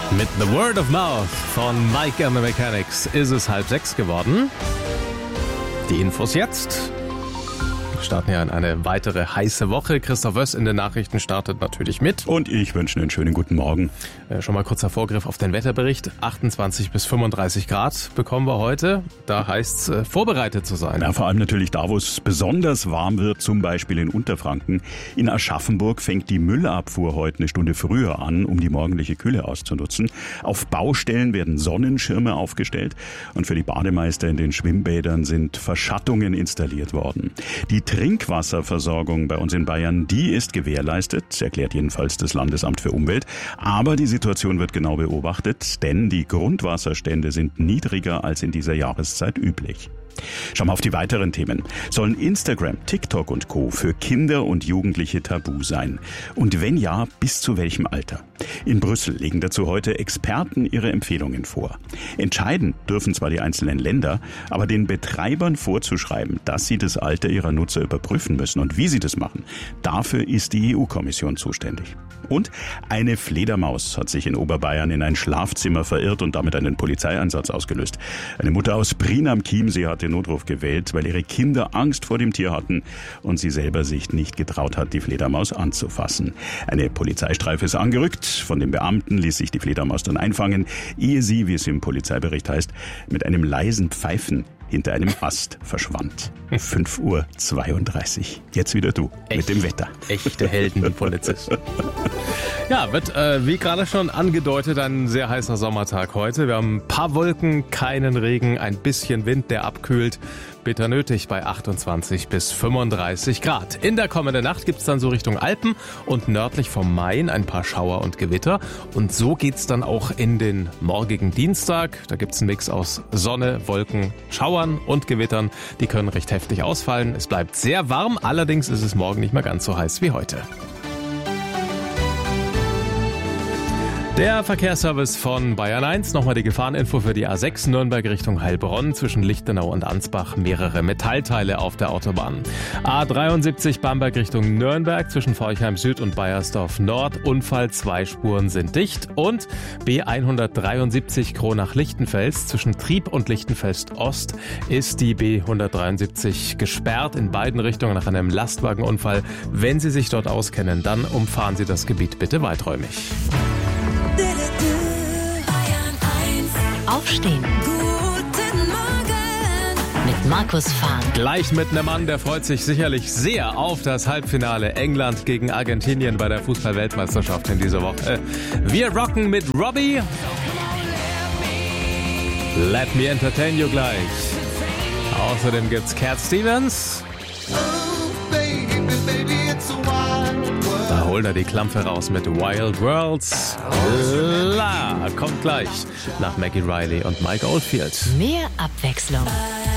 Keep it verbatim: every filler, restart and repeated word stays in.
Mit The Word of Mouth von Mike and the Mechanics ist es halb sechs geworden. Die Infos jetzt. Wir starten ja in eine weitere heiße Woche. Christoph Wöss in den Nachrichten startet natürlich mit. Und ich wünsche einen schönen guten Morgen. Äh, schon mal kurzer Vorgriff auf den Wetterbericht. achtundzwanzig bis fünfunddreißig Grad bekommen wir heute. Da heißt es, äh, vorbereitet zu sein. Ja, vor allem natürlich da, wo es besonders warm wird, zum Beispiel in Unterfranken. In Aschaffenburg fängt die Müllabfuhr heute eine Stunde früher an, um die morgendliche Kühle auszunutzen. Auf Baustellen werden Sonnenschirme aufgestellt. Und für die Bademeister in den Schwimmbädern sind Verschattungen installiert worden. Die Trinkwasserversorgung bei uns in Bayern, die ist gewährleistet, erklärt jedenfalls das Landesamt für Umwelt. Aber die Situation wird genau beobachtet, denn die Grundwasserstände sind niedriger als in dieser Jahreszeit üblich. Schauen wir auf die weiteren Themen. Sollen Instagram, TikTok und Co. für Kinder und Jugendliche tabu sein? Und wenn ja, bis zu welchem Alter? In Brüssel legen dazu heute Experten ihre Empfehlungen vor. Entscheiden dürfen zwar die einzelnen Länder, aber den Betreibern vorzuschreiben, dass sie das Alter ihrer Nutzer überprüfen müssen und wie sie das machen, dafür ist die E U-Kommission zuständig. Und eine Fledermaus hat sich in Oberbayern in ein Schlafzimmer verirrt und damit einen Polizeieinsatz ausgelöst. Eine Mutter aus Prien am Chiemsee hat den Notruf gewählt, weil ihre Kinder Angst vor dem Tier hatten und sie selber sich nicht getraut hat, die Fledermaus anzufassen. Eine Polizeistreife ist angerückt. Von den Beamten ließ sich die Fledermaus dann einfangen, ehe sie, wie es im Polizeibericht heißt, mit einem leisen Pfeifen hinter einem Ast verschwand. fünf Uhr zweiunddreißig. Jetzt wieder du Echt, mit dem Wetter. Echte Helden, die Polizisten. Ja, wird äh, wie gerade schon angedeutet ein sehr heißer Sommertag heute. Wir haben ein paar Wolken, keinen Regen, ein bisschen Wind, der abkühlt. Bitter nötig bei achtundzwanzig bis fünfunddreißig Grad. In der kommenden Nacht gibt's dann so Richtung Alpen und nördlich vom Main ein paar Schauer und Gewitter. Und so geht's dann auch in den morgigen Dienstag. Da gibt's einen Mix aus Sonne, Wolken, Schauern und Gewittern. Die können recht heftig ausfallen. Es bleibt sehr warm, allerdings ist es morgen nicht mehr ganz so heiß wie heute. Der Verkehrsservice von Bayern eins. Nochmal die Gefahreninfo für die A sechs Nürnberg Richtung Heilbronn. Zwischen Lichtenau und Ansbach mehrere Metallteile auf der Autobahn. A dreiundsiebzig Bamberg Richtung Nürnberg. Zwischen Forchheim Süd und Baiersdorf Nord. Unfall, zwei Spuren sind dicht. Und B hundertdreiundsiebzig Kronach-Lichtenfels. Zwischen Trieb und Lichtenfels Ost ist die B hundertdreiundsiebzig gesperrt in beiden Richtungen nach einem Lastwagenunfall. Wenn Sie sich dort auskennen, dann umfahren Sie das Gebiet bitte weiträumig. Aufstehen. Guten Morgen. Mit Markus Fahn. Gleich mit einem Mann, der freut sich sicherlich sehr auf das Halbfinale England gegen Argentinien bei der Fußball-Weltmeisterschaft in dieser Woche. Wir rocken mit Robbie. Let me entertain you gleich. Außerdem gibt's Cat Stevens. Da holt er die Klampfe raus mit Wild Worlds. La, kommt gleich nach Maggie Riley und Mike Oldfield. Mehr Abwechslung.